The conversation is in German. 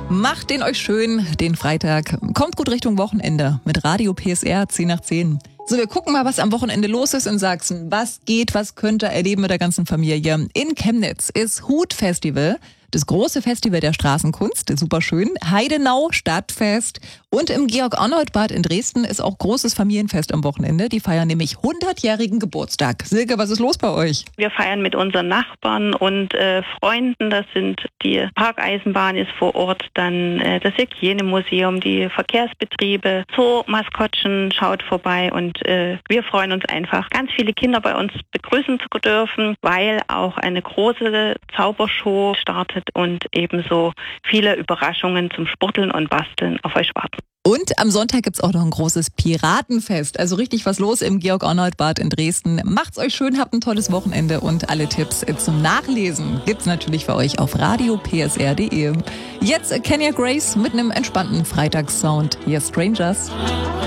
Macht den euch schön, den Freitag. Kommt gut Richtung Wochenende mit Radio PSR 10 nach 10. So, wir gucken mal, was am Wochenende los ist in Sachsen. Was geht, was könnt ihr erleben mit der ganzen Familie? In Chemnitz ist Hut-Festival, das große Festival der Straßenkunst, super schön. Heidenau, Stadtfest. Und im Georg-Arnold-Bad in Dresden ist auch großes Familienfest am Wochenende. Die feiern nämlich 100-jährigen Geburtstag. Silke, was ist los bei euch? Wir feiern mit unseren Nachbarn und Freunden. Das sind die Parkeisenbahn ist vor Ort, dann das Hygienemuseum, die Verkehrsbetriebe, Zoo-Maskottchen schaut vorbei und wir freuen uns einfach, ganz viele Kinder bei uns begrüßen zu dürfen, weil auch eine große Zaubershow startet und ebenso viele Überraschungen zum Sporteln und Basteln auf euch warten. Und am Sonntag gibt's auch noch ein großes Piratenfest. Also richtig was los im Georg-Arnold-Bad in Dresden. Macht's euch schön, habt ein tolles Wochenende und alle Tipps zum Nachlesen gibt's natürlich für euch auf radiopsr.de. Jetzt Kenya Grace mit einem entspannten Freitagssound. Hier Strangers.